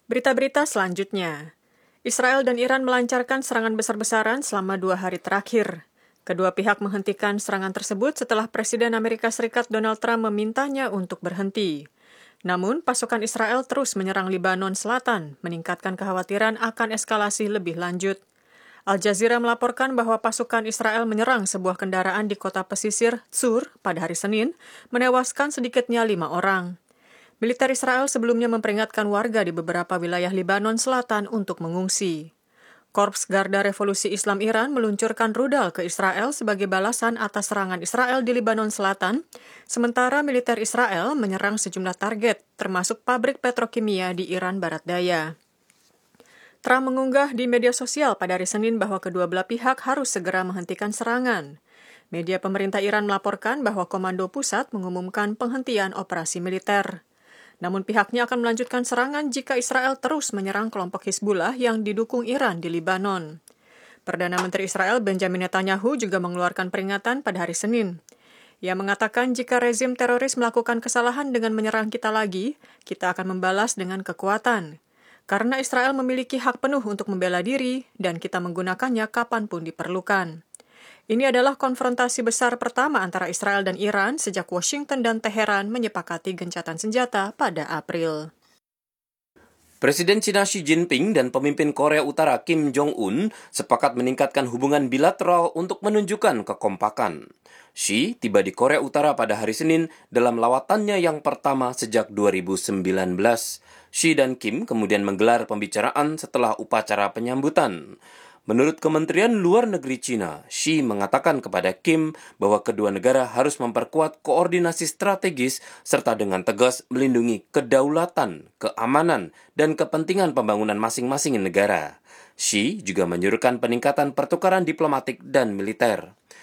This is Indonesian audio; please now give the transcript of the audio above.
Berita-berita selanjutnya. Israel dan Iran melancarkan serangan besar-besaran selama 2 hari terakhir. Kedua pihak menghentikan serangan tersebut setelah Presiden Amerika Serikat Donald Trump memintanya untuk berhenti. Namun, pasukan Israel terus menyerang Lebanon Selatan, meningkatkan kekhawatiran akan eskalasi lebih lanjut. Al Jazeera melaporkan bahwa pasukan Israel menyerang sebuah kendaraan di kota pesisir Tsur pada hari Senin, menewaskan sedikitnya 5 orang. Militer Israel sebelumnya memperingatkan warga di beberapa wilayah Lebanon Selatan untuk mengungsi. Korps Garda Revolusi Islam Iran meluncurkan rudal ke Israel sebagai balasan atas serangan Israel di Lebanon Selatan, sementara militer Israel menyerang sejumlah target, termasuk pabrik petrokimia di Iran Barat Daya. Trump mengunggah di media sosial pada hari Senin bahwa kedua belah pihak harus segera menghentikan serangan. Media pemerintah Iran melaporkan bahwa Komando Pusat mengumumkan penghentian operasi militer. Namun pihaknya akan melanjutkan serangan jika Israel terus menyerang kelompok Hizbullah yang didukung Iran di Lebanon. Perdana Menteri Israel Benjamin Netanyahu juga mengeluarkan peringatan pada hari Senin. Ia mengatakan jika rezim teroris melakukan kesalahan dengan menyerang kita lagi, kita akan membalas dengan kekuatan. Karena Israel memiliki hak penuh untuk membela diri dan kita menggunakannya kapanpun diperlukan. Ini adalah konfrontasi besar pertama antara Israel dan Iran sejak Washington dan Teheran menyepakati gencatan senjata pada April. Presiden China Xi Jinping dan pemimpin Korea Utara Kim Jong-un sepakat meningkatkan hubungan bilateral untuk menunjukkan kekompakan. Xi tiba di Korea Utara pada hari Senin dalam lawatannya yang pertama sejak 2019. Xi dan Kim kemudian menggelar pembicaraan setelah upacara penyambutan. Menurut Kementerian Luar Negeri China, Xi mengatakan kepada Kim bahwa kedua negara harus memperkuat koordinasi strategis serta dengan tegas melindungi kedaulatan, keamanan, dan kepentingan pembangunan masing-masing negara. Xi juga menyuruhkan peningkatan pertukaran diplomatik dan militer.